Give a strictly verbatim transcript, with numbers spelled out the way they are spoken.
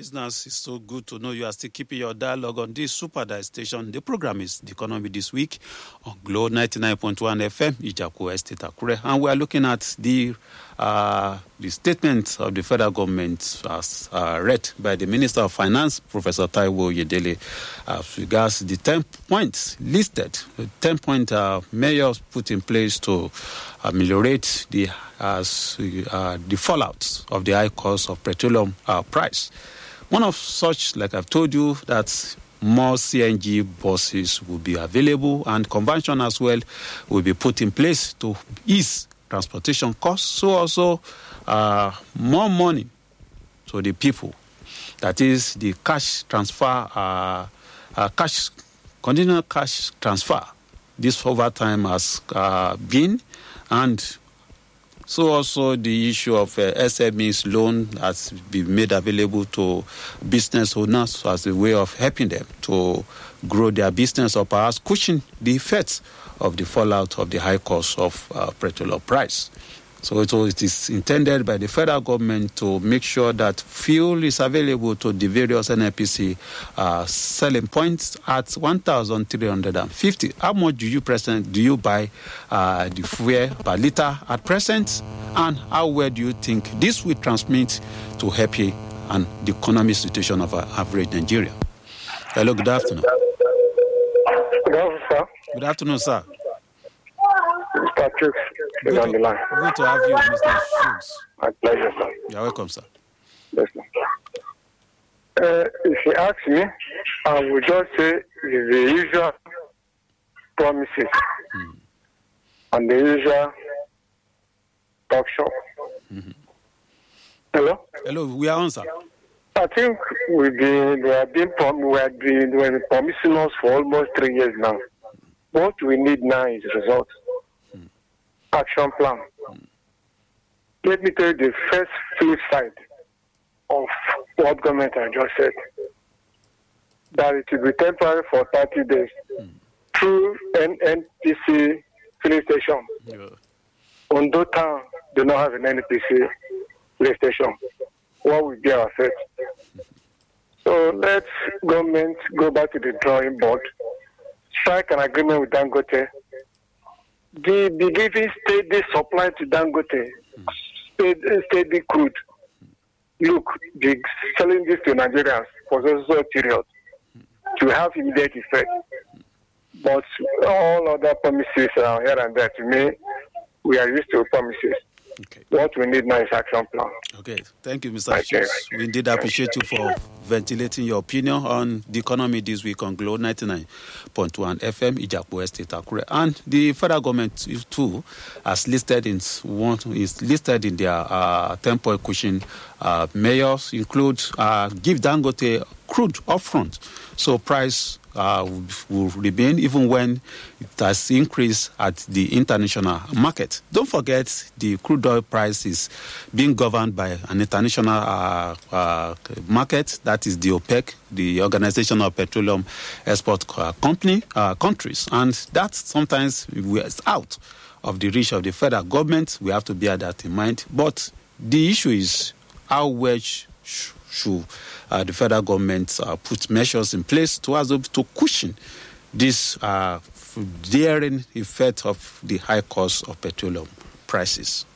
Listeners, it's so good to know you are still keeping your dialogue on this super dial station. The program is The Economy This Week on Glow ninety-nine point one F M, Ijaku Estate, Akure. And we are looking at the uh, the statement of the federal government as uh, read by the Minister of Finance, Professor Taiwo Oyedele, as regards the ten points listed, the ten point uh, measures put in place to ameliorate the, uh, uh, the fallout of the high cost of petroleum uh, price. One of such, like I've told you, that more C N G buses will be available and convention as well will be put in place to ease transportation costs. So also uh, more money to the people. That is the cash transfer, uh, uh, cash, continual cash transfer. This over time has uh, been, and so also the issue of uh, S M Es loan has been made available to business owners as a way of helping them to grow their business or perhaps cushion the effects of the fallout of the high cost of uh, petroleum price. So it, it is intended by the federal government to make sure that fuel is available to the various N N P C uh, selling points at one thousand three hundred fifty. How much do you present, do you buy uh, the fuel per litre at present? And how well do you think this will transmit to happy and the economic situation of our average Nigeria? Hello, good afternoon. Good afternoon, sir. Good afternoon, sir. Mister Chooks is on the line. Good to have you, Mister Chooks. My pleasure, sir. You're welcome, sir. Yes, sir. Uh, if you ask me, I would just say it's the usual promises mm. and the usual talk shop. Mm-hmm. Hello? Hello, we are on, sir. I think we've been, we have been, we have been, we have been promising us for almost three years now. What we need now is results. Mm. Action plan. Mm. Let me tell you the first flip side of what government has just said. That it will be temporary for thirty days mm. through N N P C filling station. Yeah. Ondo Town do not have an N N P C filling station. What will be our fate? So let's government go back to the drawing board. Strike an agreement with Dangote. The be giving steady supply to Dangote, steady, steady crude. Look, the selling this to Nigerians for so period to have immediate effect. But all other promises are here and there. To me, we are used to promises. Okay. What we need now is action plan. Okay, thank you, Mister Chooks. We indeed appreciate you for ventilating your opinion on the economy this week on Glow ninety-nine point one F M, Ijaku Estate, Akure. And the federal government too, as listed in one, is listed in their uh, ten-point cushion uh, measures include uh, give Dangote crude upfront, so price Uh, will remain even when it has increased at the international market. Don't forget the crude oil price is being governed by an international uh, uh, market, that is the OPEC, the Organization of Petroleum Export Company uh, countries, and that sometimes is out of the reach of the federal government. We have to bear that in mind. But the issue is how well sh- should uh, the federal government uh, put measures in place to, as to cushion this uh, daring effect of the high cost of petroleum prices.